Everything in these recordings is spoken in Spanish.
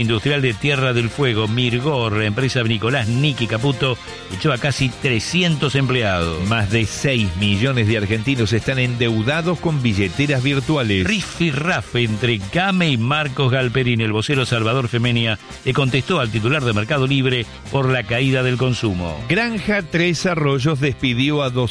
Industrial de Tierra del Fuego, Mirgor, la empresa Nicolás Niki Caputo, echó a casi 300 empleados. Más de 6 millones de argentinos están endeudados con billeteras virtuales. Rifirrafe entre Game y Marcos Galperín. El vocero Salvador Femenia le contestó al titular de Mercado Libre por la caída del consumo. Granja Tres Arroyos despidió a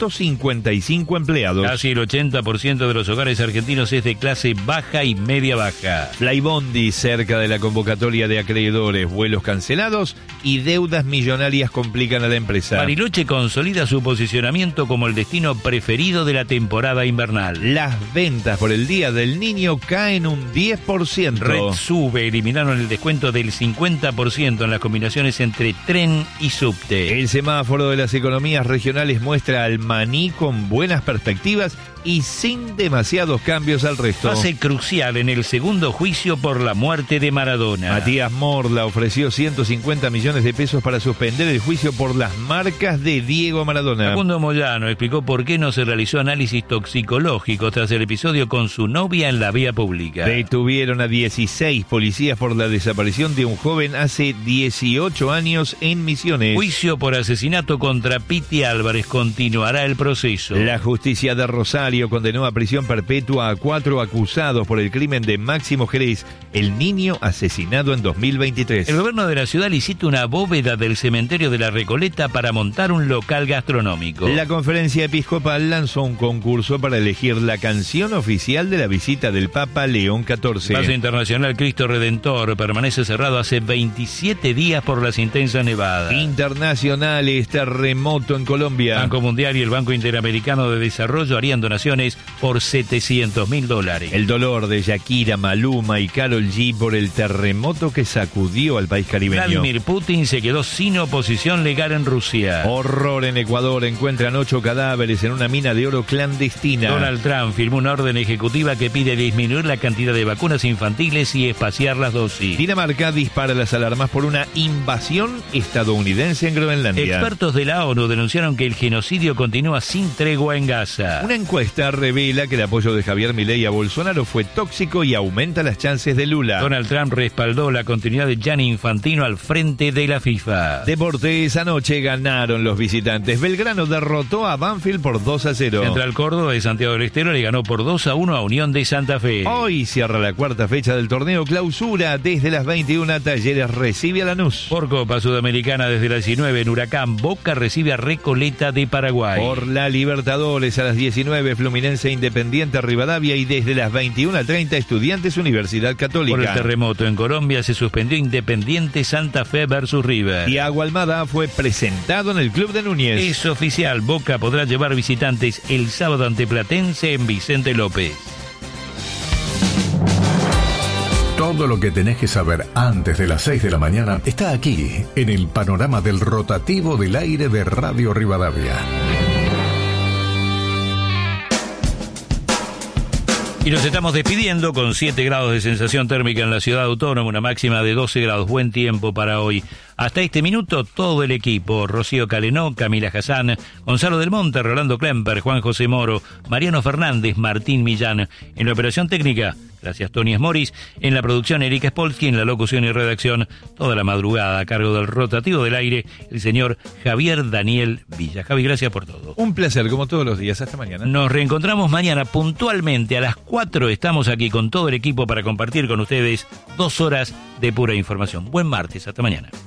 255 empleados. Casi el 80% de los hogares argentinos es de clase baja y media baja. Flybondi cerca de la convocatoria de acreedores, vuelos cancelados y deudas millonarias complican a la empresa. Bariloche consolida su posicionamiento como el destino preferido de la temporada invernal. Las ventas por el Día del Niño caen un 10%. Red sube, eliminaron el descuento del 50% en las combinaciones entre tren y subte. El semáforo de las economías regionales muestra al maní con buenas perspectivas y sin demasiados cambios al resto. Fase crucial en el segundo juicio por la muerte de Maradona. Matías Morla ofreció 150 millones de pesos para suspender el juicio por las marcas de Diego Maradona. Facundo Moyano explicó por qué no se realizó análisis toxicológico tras el episodio con su novia en la vía pública. Detuvieron a 16 policías por la desaparición de un joven hace 18 años en Misiones. Juicio por asesinato contra Piti Álvarez, continuará el proceso. La justicia de Rosario condenó a prisión perpetua a 4 acusados por el crimen de Máximo Jerez, el niño asesinado en 2023. El gobierno de la ciudad licita una bóveda del cementerio de la Recoleta para montar un local gastronómico. La conferencia episcopal lanzó un concurso para elegir la canción oficial de la visita del Papa León XIV. Paso Internacional Cristo Redentor permanece cerrado hace 27 días por las intensas nevadas. Internacionales, terremoto en Colombia. Banco Mundial y el Banco Interamericano de Desarrollo harían donaciones por $700.000. El dolor de Shakira, Maluma y Karol G por el terremoto que sacudió al país caribeño. Vladimir Putin se quedó sin oposición legal en Rusia. Horror en Ecuador, encuentran 8 cadáveres en una mina de oro clandestina. Donald Trump firmó una orden ejecutiva que pide disminuir la cantidad de vacunas infantiles y espaciar las dosis. Dinamarca dispara las alarmas por una invasión estadounidense en Groenlandia. Expertos de la ONU denunciaron que el genocidio continúa sin tregua en Gaza. Una encuesta revela que el apoyo de Javier Milei a Bolsonaro fue tóxico y aumenta las chances de Lula. Donald Trump respaldó la continuidad de Gianni Infantino al frente de la FIFA. Deportes, anoche ganaron los visitantes. Belgrano derrotó a Banfield por 2-0. Central Córdoba de Santiago del Estero le ganó por 2-1 a Unión de Santa Fe. Hoy cierra la cuarta fecha del torneo Clausura. Desde las 21 Talleres recibe a Lanús. Por Copa Sudamericana desde las 19 en Huracán, Boca recibe a Recoleta de Paraguay. Por la Libertadores a las 19 Fluminense Independiente Rivadavia y desde las 21:30 Estudiantes Universidad Católica. Por el terremoto en Colombia se suspendió Independiente Santa Fe versus River. Thiago Almada fue presentado en el Club de Núñez. Es oficial, Boca podrá llevar visitantes el sábado ante Platense en Vicente López. Todo lo que tenés que saber antes de las 6 de la mañana está aquí, en el panorama del rotativo del aire de Radio Rivadavia. Y nos estamos despidiendo con 7 grados de sensación térmica en la ciudad autónoma, una máxima de 12 grados. Buen tiempo para hoy. Hasta este minuto, todo el equipo: Rocío Calenó, Camila Hassan, Gonzalo del Monte, Rolando Klemper, Juan José Moro, Mariano Fernández, Martín Millán. En la operación técnica, gracias Tony Esmoris. En la producción, Erika Spolsky. En la locución y redacción, toda la madrugada, a cargo del rotativo del aire, el señor Javier Daniel Villa. Javi, gracias por todo. Un placer, como todos los días. Hasta mañana. Nos reencontramos mañana puntualmente a las 4. Estamos aquí con todo el equipo para compartir con ustedes 2 horas de pura información. Buen martes. Hasta mañana.